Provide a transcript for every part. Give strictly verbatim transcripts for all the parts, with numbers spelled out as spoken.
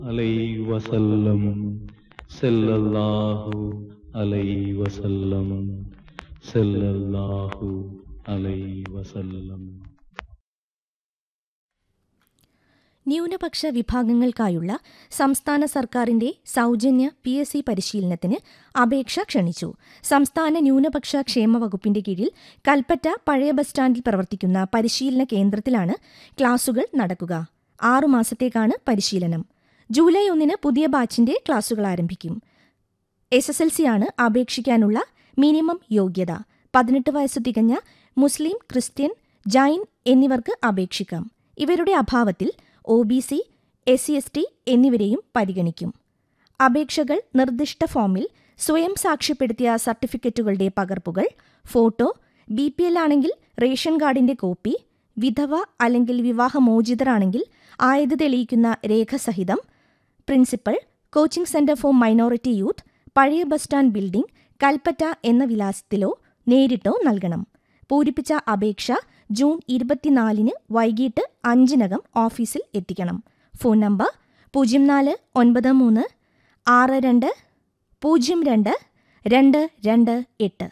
അലൈഹി വസല്ലം സല്ലല്ലാഹു അലൈഹി വസല്ലം സല്ലല്ലാഹു അലൈഹി വസല്ലം. ന്യൂനപക്ഷ വിഭാഗങ്ങൾക്കായുള്ള സംസ്ഥാന സർക്കാരിന്റെ സൗജന്യ പി എസ് സി പരിശീലനത്തിന് അപേക്ഷ ക്ഷണിച്ചു. സംസ്ഥാന ന്യൂനപക്ഷ ക്ഷേമ വകുപ്പിന്റെ കീഴിൽ കൽപ്പറ്റ പഴയ ബസ് സ്റ്റാൻഡിൽ പ്രവർത്തിക്കുന്ന പരിശീലന കേന്ദ്രത്തിലാണ് ക്ലാസുകൾ നടക്കുക. ആറുമാസത്തേക്കാണ് പരിശീലനം. ജൂലൈ ഒന്നിന് പുതിയ ബാച്ചിന്റെ ക്ലാസുകൾ ആരംഭിക്കും. എസ് എസ് എൽ സിയാണ് അപേക്ഷിക്കാനുള്ള മിനിമം യോഗ്യത. പതിനെട്ട് വയസ്സ് തികഞ്ഞ മുസ്ലിം, ക്രിസ്ത്യൻ, ജൈൻ എന്നിവർക്ക് അപേക്ഷിക്കാം. ഇവരുടെ അഭാവത്തിൽ O B C, S C S T എന്നിവരെയും പരിഗണിക്കും. അപേക്ഷകൾ നിർദ്ദിഷ്ട ഫോമിൽ സ്വയം സാക്ഷ്യപ്പെടുത്തിയ സർട്ടിഫിക്കറ്റുകളുടെ പകർപ്പുകൾ, ഫോട്ടോ, ബി പി എൽ ആണെങ്കിൽ റേഷൻ കാർഡിന്റെ കോപ്പി, വിധവ അല്ലെങ്കിൽ വിവാഹമോചിതരാണെങ്കിൽ ആയത് തെളിയിക്കുന്ന രേഖ സഹിതം principal, coaching centre for minority youth, പഴയ ബസ് സ്റ്റാൻഡ് ബിൽഡിംഗ്, കൽപ്പറ്റ എന്ന വിലാസത്തിലോ നേരിട്ടോ നൽകണം. പൂരിപ്പിച്ച അപേക്ഷ ജൂൺ ഇരുപത്തിനാലിന് വൈകിട്ട് അഞ്ചിനകം ഓഫീസിൽ എത്തിക്കണം. ഫോൺ നമ്പർ പൂജ്യം നാല് ഒൻപത് മൂന്ന് ആറ് രണ്ട് പൂജ്യം രണ്ട് രണ്ട് രണ്ട് എട്ട്.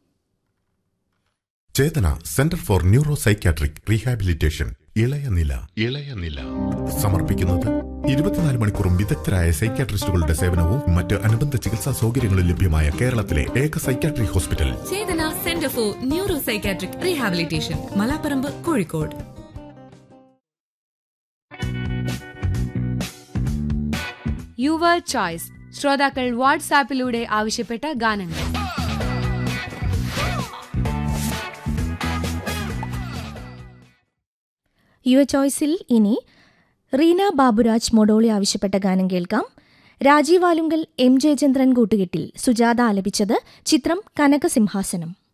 ചേതന centre for neuro psychiatric rehabilitation ഇളയനില ഇളയനില സമർപ്പിക്കുന്നത് ഇരുപത്തിനാല് മണിക്കൂറും വിദഗ്ധരായ സൈക്യാട്രിസ്റ്റുകളുടെ സേവനവും മറ്റ് അനുബന്ധ ചികിത്സാ സൗകര്യങ്ങളും ലഭ്യമായ കേരളത്തിലെ ഏക psychiatric hospital Chetana centre for neuro psychiatric rehabilitation, Malaparamba, Kozhikode. Your choice. ശ്രോതാക്കൾ വാട്സാപ്പിലൂടെ ആവശ്യപ്പെട്ട ഗാനങ്ങൾ. യുവർ ചോയ്സിൽ ഇനി റീന ബാബുരാജ് മൊഡോളി ആവശ്യപ്പെട്ട ഗാനം കേൾക്കാം. രാജീവ് ആലുങ്കൽ, എം ജയചന്ദ്രൻ കൂട്ടുകെട്ടിൽ സുജാത ആലപിച്ചത്. ചിത്രം കനകസിംഹാസനം.